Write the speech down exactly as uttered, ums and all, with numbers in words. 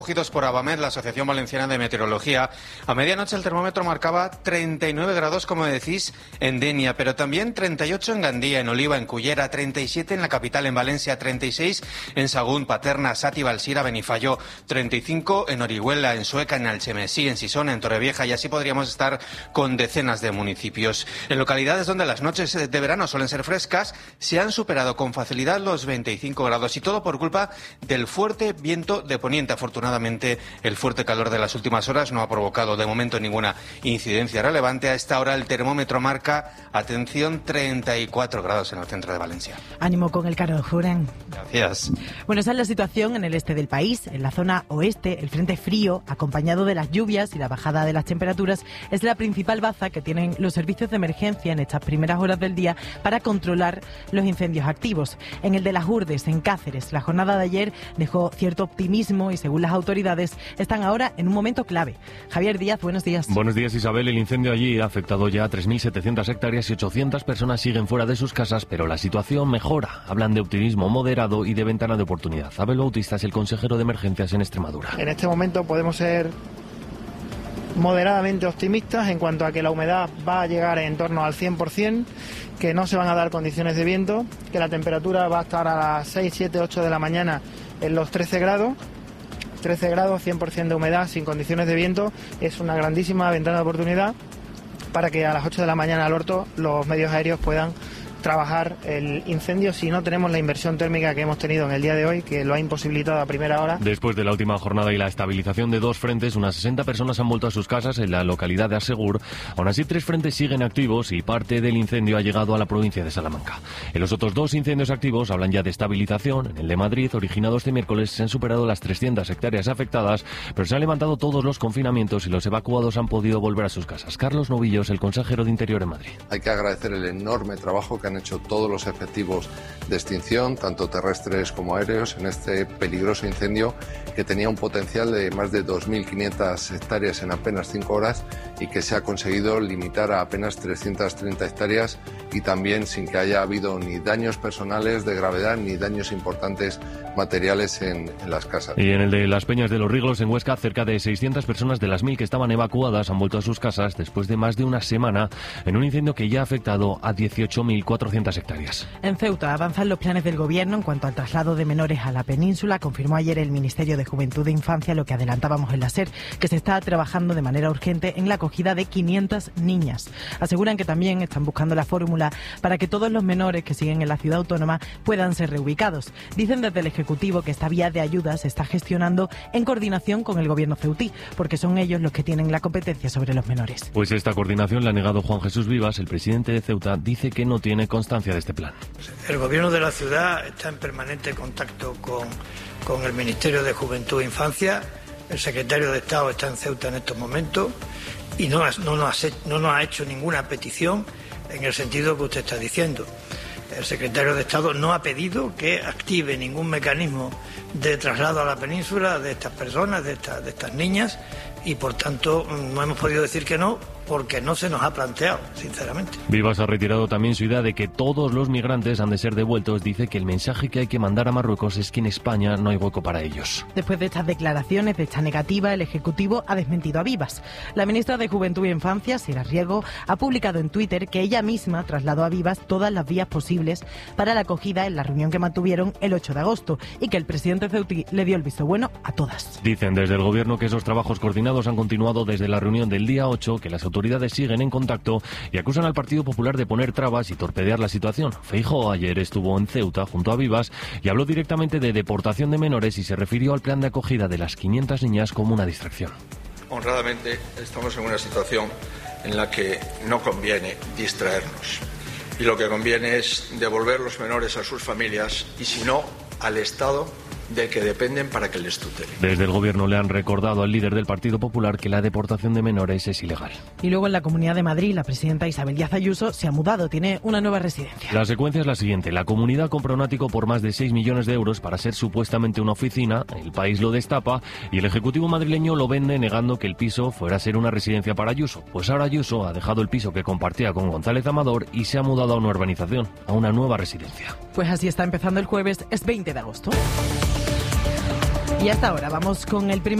Recogidos por Abamet, la Asociación Valenciana de Meteorología, a medianoche el termómetro marcaba treinta y nueve grados, como decís, en Denia, pero también treinta y ocho en Gandía, en Oliva, en Cullera, treinta y siete en la capital, en Valencia, treinta y seis en Sagún, Paterna, Sátiva, Alsira, Benifayó, treinta y cinco en Orihuela, en Sueca, en Alchemesí, en Sisona, en Torrevieja, y así podríamos estar con decenas de municipios. En localidades donde las noches de verano suelen ser frescas, se han superado con facilidad los veinticinco grados, y todo por culpa del fuerte viento de poniente. Afortunadamente, el fuerte calor de las últimas horas no ha provocado de momento ninguna incidencia relevante. A esta hora el termómetro marca, atención, treinta y cuatro grados en el centro de Valencia. Ánimo con el calor, Juren. Gracias. Bueno, esa es la situación en el este del país. En la zona oeste, el frente frío, acompañado de las lluvias y la bajada de las temperaturas, es la principal baza que tienen los servicios de emergencia en estas primeras horas del día para controlar los incendios activos. En el de las Hurdes, en Cáceres, la jornada de ayer dejó cierto optimismo y, según las autoridades, están ahora en un momento clave. Javier Díaz, buenos días. Buenos días, Isabel. El incendio allí ha afectado ya a tres mil setecientas hectáreas y ochocientas personas siguen fuera de sus casas, pero la situación mejora. Hablan de optimismo moderado y de ventana de oportunidad. Abel Bautista es el consejero de emergencias en Extremadura. En este momento podemos ser moderadamente optimistas en cuanto a que la humedad va a llegar en torno al cien por ciento, que no se van a dar condiciones de viento, que la temperatura va a estar a las seis, siete, ocho de la mañana en los trece grados. trece grados, cien por ciento de humedad, sin condiciones de viento, es una grandísima ventana de oportunidad para que a las ocho de la mañana al orto los medios aéreos puedan trabajar el incendio si no tenemos la inversión térmica que hemos tenido en el día de hoy, que lo ha imposibilitado a primera hora. Después de la última jornada y la estabilización de dos frentes, unas sesenta personas han vuelto a sus casas en la localidad de Asegur. Aún así, tres frentes siguen activos y parte del incendio ha llegado a la provincia de Salamanca. En los otros dos incendios activos hablan ya de estabilización. En el de Madrid, originado este miércoles, se han superado las trescientas hectáreas afectadas, pero se han levantado todos los confinamientos y los evacuados han podido volver a sus casas. Carlos Novillos, el consejero de Interior en Madrid. Hay que agradecer el enorme trabajo que han hecho todos los efectivos de extinción, tanto terrestres como aéreos, en este peligroso incendio que tenía un potencial de más de dos mil quinientas hectáreas en apenas cinco horas y que se ha conseguido limitar a apenas trescientas treinta hectáreas, y también sin que haya habido ni daños personales de gravedad ni daños importantes materiales en, en las casas. Y en el de Las Peñas de los Riglos, en Huesca, cerca de seiscientas personas de las mil que estaban evacuadas han vuelto a sus casas después de más de una semana en un incendio que ya ha afectado a dieciocho mil cuatrocientas hectáreas. En Ceuta avanzan los planes del Gobierno en cuanto al traslado de menores a la península. Confirmó ayer el Ministerio de Juventud e Infancia lo que adelantábamos en la SER, que se está trabajando de manera urgente en la acogida de quinientas niñas. Aseguran que también están buscando la fórmula para que todos los menores que siguen en la ciudad autónoma puedan ser reubicados. Dicen desde el Ejecutivo que esta vía de ayuda se está gestionando en coordinación con el Gobierno ceutí, porque son ellos los que tienen la competencia sobre los menores. Pues esta coordinación la ha negado Juan Jesús Vivas. El presidente de Ceuta dice que no tiene constancia de este plan. El Gobierno de la ciudad está en permanente contacto con, con el Ministerio de Juventud e Infancia. El secretario de Estado está en Ceuta en estos momentos y no, no, nos, ha, no nos ha hecho ninguna petición en el sentido que usted está diciendo. El secretario de Estado no ha pedido que active ningún mecanismo de traslado a la península de estas personas, de, esta, de estas niñas, y por tanto no hemos podido decir que no, porque no se nos ha planteado, sinceramente. Vivas ha retirado también su idea de que todos los migrantes han de ser devueltos. Dice que el mensaje que hay que mandar a Marruecos es que en España no hay hueco para ellos. Después de estas declaraciones, de esta negativa, el Ejecutivo ha desmentido a Vivas. La ministra de Juventud y Infancia, Sira Riego, ha publicado en Twitter que ella misma trasladó a Vivas todas las vías posibles para la acogida en la reunión que mantuvieron el ocho de agosto y que el presidente ceutí le dio el visto bueno a todas. Dicen desde el Gobierno que esos trabajos coordinados han continuado desde la reunión del día ocho, que las autoridades siguen en contacto y acusan al Partido Popular de poner trabas y torpedear la situación. Feijóo ayer estuvo en Ceuta junto a Vivas y habló directamente de deportación de menores y se refirió al plan de acogida de las quinientas niñas como una distracción. Honradamente estamos en una situación en la que no conviene distraernos y lo que conviene es devolver los menores a sus familias y, si no, al Estado del que dependen para que les tutele. Desde el Gobierno le han recordado al líder del Partido Popular que la deportación de menores es ilegal. Y luego en la Comunidad de Madrid, la presidenta Isabel Díaz Ayuso se ha mudado, tiene una nueva residencia. La secuencia es la siguiente. La comunidad compra un ático por más de seis millones de euros para ser supuestamente una oficina. El País lo destapa y el Ejecutivo madrileño lo vende negando que el piso fuera a ser una residencia para Ayuso. Pues ahora Ayuso ha dejado el piso que compartía con González Amador y se ha mudado a una urbanización, a una nueva residencia. Pues así está empezando el jueves, es veinte de agosto. Y hasta ahora vamos con el primer